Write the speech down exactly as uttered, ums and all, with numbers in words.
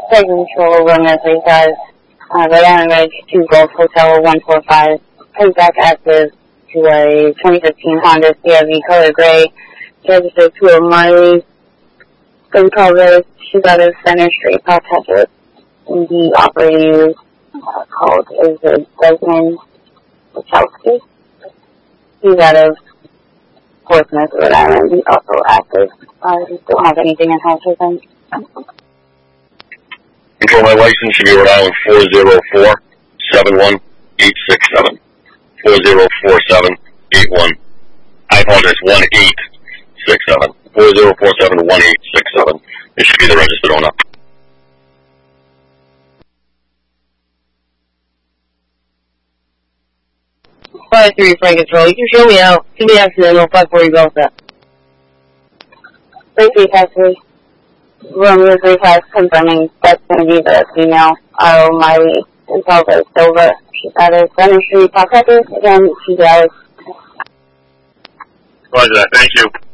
Flight control, Romeo three five, uh, Rhode Island Ridge, two Golf Hotel one four five, playback active to a twenty fifteen Honda C R V color gray, registered to a Miley, Gonzalez, she's out of Center Street, Pawtucket, and the operating uh, called is a Desmond Wachowski. He's out of Portsmouth, Rhode Island. He's also active. I uh, don't have anything in house with him. Control, my license should be Rhode Island four zero four seven one eight six seven. four zero four seven eight one. I apologize, one eight six seven. four zero four seven one eight six seven. It should be the registered owner. five three flight control. You can show me out. Give me accidental five four you go with that. three three five three. Romeo three five confirming that's going to be the female. R O Miley Gonzalez Silva. She's out of Center Street, Pawtucket. Again, she's out of. Roger that. Thank you.